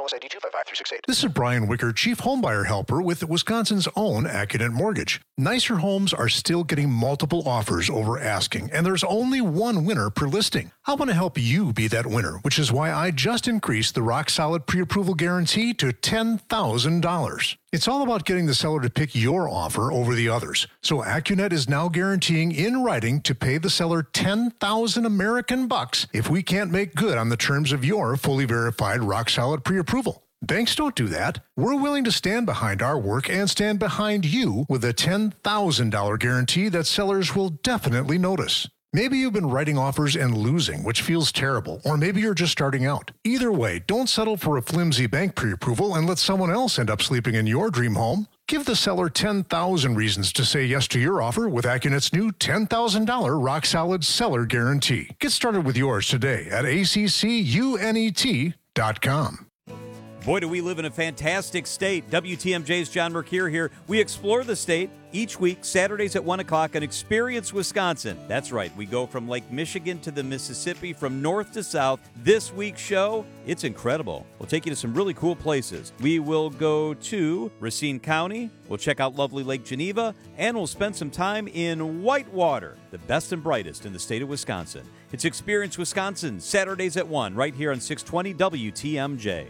NMLS ID 255368. This is Brian Wicker, Chief Homebuyer Helper with Wisconsin's own Accunet Mortgage. Nicer homes are still getting multiple offers over asking, and there's only one winner per listing. I want to help you be that winner, which is why I just increased the rock-solid pre-approval guarantee to $10,000. It's all about getting the seller to pick your offer over the others. So Accunet is now guaranteeing in writing to pay the seller 10,000 American bucks if we can't make good on the terms of your fully verified rock-solid pre-approval. Banks don't do that. We're willing to stand behind our work and stand behind you with a $10,000 guarantee that sellers will definitely notice. Maybe you've been writing offers and losing, which feels terrible, or maybe you're just starting out. Either way, don't settle for a flimsy bank pre-approval and let someone else end up sleeping in your dream home. Give the seller 10,000 reasons to say yes to your offer with Accunet's new $10,000 rock-solid seller guarantee. Get started with yours today at accunet.com. Boy, do we live in a fantastic state. WTMJ's John Mercure here. We explore the state each week, Saturdays at 1 o'clock on Experience Wisconsin. That's right. We go from Lake Michigan to the Mississippi, from north to south. This week's show, it's incredible. We'll take you to some really cool places. We will go to Racine County. We'll check out lovely Lake Geneva, and we'll spend some time in Whitewater, the best and brightest in the state of Wisconsin. It's Experience Wisconsin, Saturdays at 1, right here on 620 WTMJ.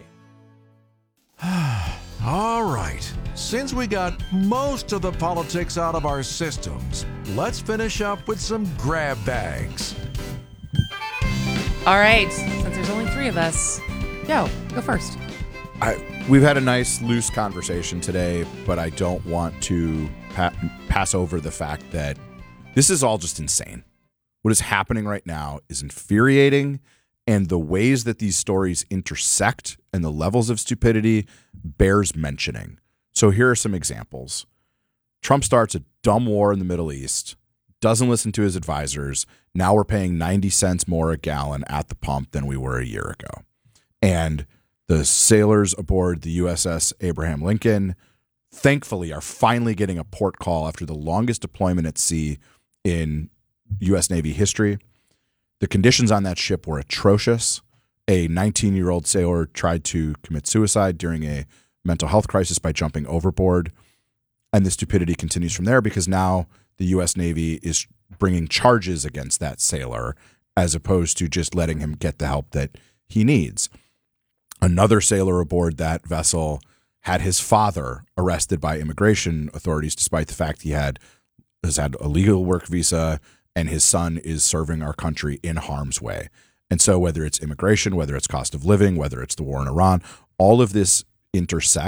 All right, since we got most of the politics out of our systems, let's finish up with some grab bags. All right, since there's only 3 of us, go first. We've had a nice, loose conversation today, but I don't want to pass over the fact that this is all just insane. What is happening right now is infuriating, and the ways that these stories intersect and the levels of stupidity bears mentioning. So here are some examples. Trump starts a dumb war in the Middle East, doesn't listen to his advisors. Now we're paying 90 cents more a gallon at the pump than we were a year ago. And the sailors aboard the USS Abraham Lincoln, thankfully, are finally getting a port call after the longest deployment at sea in U.S. Navy history. The conditions on that ship were atrocious. A 19-year-old sailor tried to commit suicide during a mental health crisis by jumping overboard. And the stupidity continues from there because now the U.S. Navy is bringing charges against that sailor as opposed to just letting him get the help that he needs. Another sailor aboard that vessel had his father arrested by immigration authorities despite the fact he has had a legal work visa and his son is serving our country in harm's way. And so whether it's immigration, whether it's cost of living, whether it's the war in Iran, all of this intersects.